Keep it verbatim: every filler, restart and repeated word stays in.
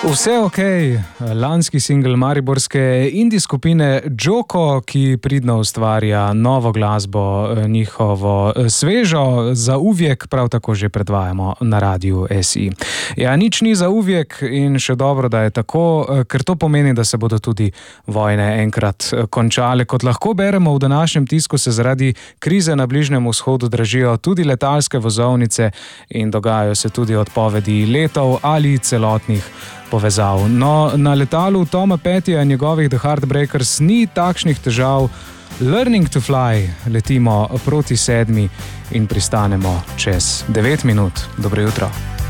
Vse ok, lanski singl mariborske indie skupine Džoko, ki pridno ustvarja novo glasbo, njihovo svežo za uvijek, prav tako že predvajamo na Radiu S I. Ja, nič ni za uvijek in še dobro, da je tako, ker to pomeni, da se bodo tudi vojne enkrat končale. Kot lahko beremo v današnjem tisku, se zaradi krize na Bližnjem vzhodu dražijo tudi letalske vozovnice in dogajajo se tudi odpovedi letov ali celotnih povezav. No, na letalu Toma Pettyja in njegovih The Heartbreakers ni takšnih težav. Learning to fly, letimo proti sedmi in pristanemo čez devet minut. Dobro jutro.